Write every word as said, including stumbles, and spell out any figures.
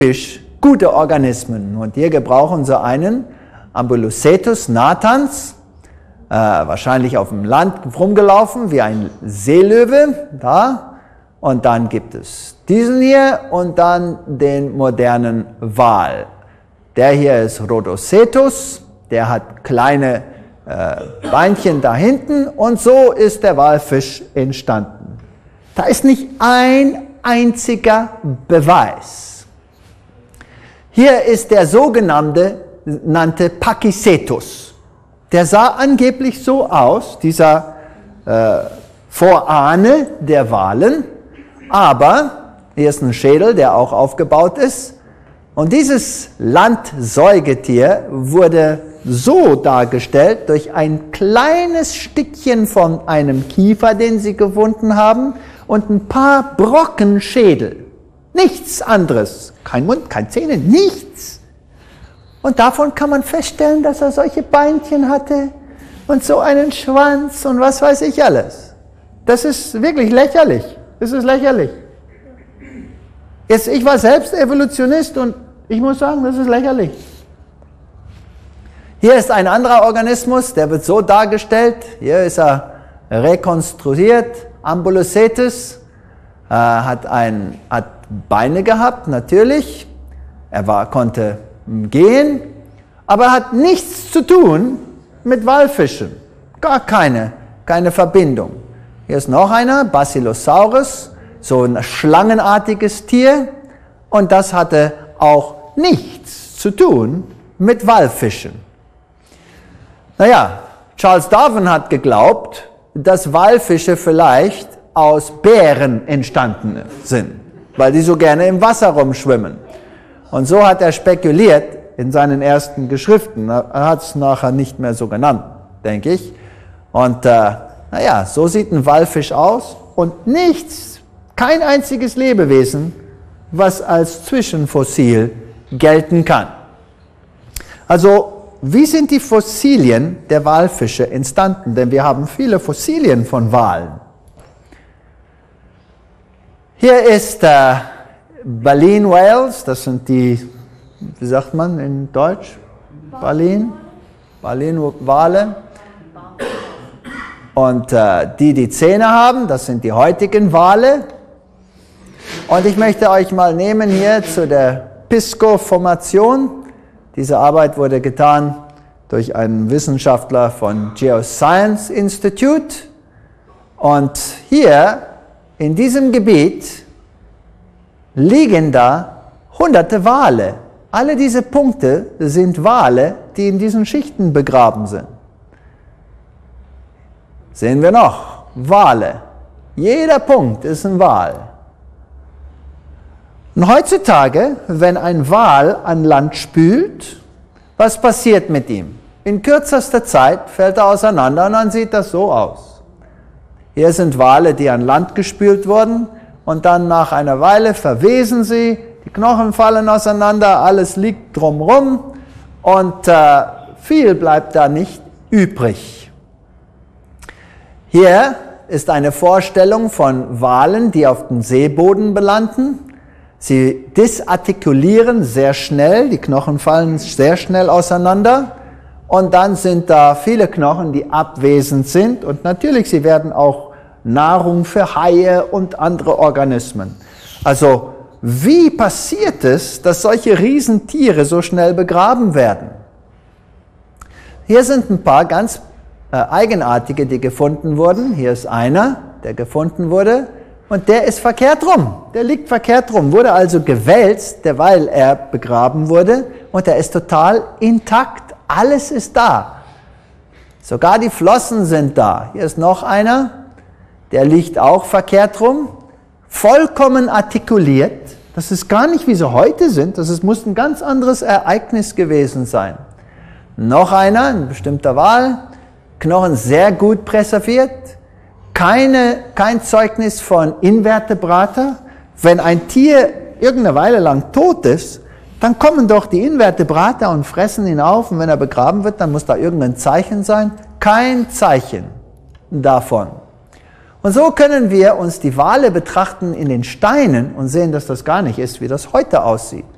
gute Organismen. Und hier gebrauchen sie einen Ambulocetus natans, äh, wahrscheinlich auf dem Land rumgelaufen, wie ein Seelöwe, da. Und dann gibt es diesen hier und dann den modernen Wal. Der hier ist Rhodocetus, der hat kleine äh, Beinchen da hinten und so ist der Walfisch entstanden. Da ist nicht ein einziger Beweis. Hier ist der sogenannte nannte Pachycetus. Der sah angeblich so aus, dieser äh, Vorahne der Walen, aber hier ist ein Schädel, der auch aufgebaut ist. Und dieses Landsäugetier wurde so dargestellt durch ein kleines Stückchen von einem Kiefer, den sie gefunden haben, und ein paar Brocken Schädel. Nichts anderes. Kein Mund, keine Zähne, nichts. Und davon kann man feststellen, dass er solche Beinchen hatte und so einen Schwanz und was weiß ich alles. Das ist wirklich lächerlich. Das ist lächerlich. Jetzt, ich war selbst Evolutionist und ich muss sagen, das ist lächerlich. Hier ist ein anderer Organismus, der wird so dargestellt. Hier ist er rekonstruiert. Ambulocetus äh, hat, ein, hat Beine gehabt, natürlich. Er war, konnte gehen, aber er hat nichts zu tun mit Walfischen. Gar keine, keine Verbindung. Hier ist noch einer, Basilosaurus, so ein schlangenartiges Tier. Und das hatte auch nichts zu tun mit Walfischen. Naja, Charles Darwin hat geglaubt, dass Walfische vielleicht aus Bären entstanden sind, weil die so gerne im Wasser rumschwimmen. Und so hat er spekuliert in seinen ersten Geschriften. Er hat es nachher nicht mehr so genannt, denke ich. Und äh, naja, so sieht ein Walfisch aus und nichts, kein einziges Lebewesen, was als Zwischenfossil gelten kann. Also, wie sind die Fossilien der Walfische entstanden? Denn wir haben viele Fossilien von Walen. Hier ist äh, Baleen Whales, das sind die, wie sagt man in Deutsch? Baleen? Baleen-Wale. Und äh, die, die Zähne haben, das sind die heutigen Wale. Und ich möchte euch mal nehmen hier zu der Pisco-Formation. Diese Arbeit wurde getan durch einen Wissenschaftler von Geoscience Institute. Und hier in diesem Gebiet liegen da hunderte Wale. Alle diese Punkte sind Wale, die in diesen Schichten begraben sind. Sehen wir noch, Wale. Jeder Punkt ist ein Wal. Und heutzutage, wenn ein Wal an Land spült, was passiert mit ihm? In kürzester Zeit fällt er auseinander und dann sieht das so aus. Hier sind Wale, die an Land gespült wurden und dann nach einer Weile verwesen sie, die Knochen fallen auseinander, alles liegt drumherum und äh, viel bleibt da nicht übrig. Hier ist eine Vorstellung von Walen, die auf dem Seeboden belanden. Sie disartikulieren sehr schnell, die Knochen fallen sehr schnell auseinander und dann sind da viele Knochen, die abwesend sind und natürlich, sie werden auch Nahrung für Haie und andere Organismen. Also, wie passiert es, dass solche Riesentiere so schnell begraben werden? Hier sind ein paar ganz äh, eigenartige, die gefunden wurden. Hier ist einer, der gefunden wurde. Und der ist verkehrt rum, der liegt verkehrt rum, wurde also gewälzt, derweil er begraben wurde und er ist total intakt, alles ist da. Sogar die Flossen sind da. Hier ist noch einer, der liegt auch verkehrt rum, vollkommen artikuliert. Das ist gar nicht, wie sie heute sind, das ist, muss ein ganz anderes Ereignis gewesen sein. Noch einer, ein bestimmter Wal, Knochen sehr gut präserviert. Keine, kein Zeugnis von Invertebrata. Wenn ein Tier irgendeine Weile lang tot ist, dann kommen doch die Invertebrata und fressen ihn auf und wenn er begraben wird, dann muss da irgendein Zeichen sein. Kein Zeichen davon. Und so können wir uns die Wale betrachten in den Steinen und sehen, dass das gar nicht ist, wie das heute aussieht.